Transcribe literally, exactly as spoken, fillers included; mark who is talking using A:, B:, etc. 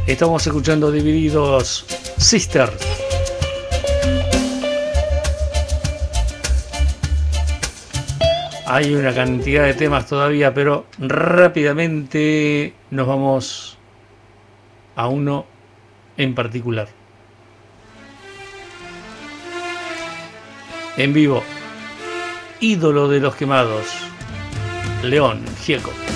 A: Estamos escuchando Divididos Sister. Hay una cantidad de temas todavía, pero rápidamente nos vamos a uno en particular. En vivo, ídolo de los quemados, León Gieco.